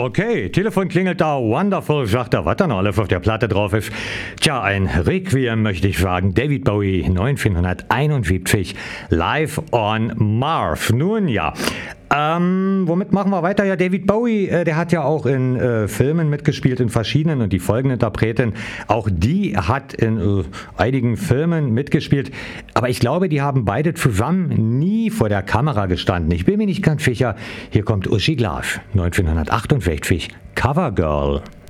Okay, Telefon klingelt da, wonderful, sagt er, was da noch alles auf der Platte drauf ist. Tja, ein Requiem möchte ich sagen, David Bowie 1971, Live on Mars. Nun ja, womit machen wir weiter? Ja, David Bowie, der hat ja auch in Filmen mitgespielt, in verschiedenen, und die folgende Interpretin, auch die hat in einigen Filmen mitgespielt, aber ich glaube, die haben beide zusammen nie vor der Kamera gestanden. Ich bin mir nicht ganz sicher. Hier kommt Uschi Glas, 1968, Covergirl.